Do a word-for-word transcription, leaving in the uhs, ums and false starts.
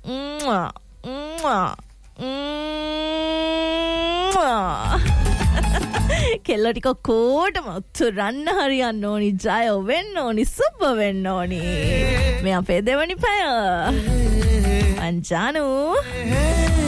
කෙල්ල ටික කොටම උතුරන්න හරියන්න ඕනි ජය වෙන්න ඕනි සුබ වෙන්න ඕනි මේ අපේ දෙවනි පැය අංජානු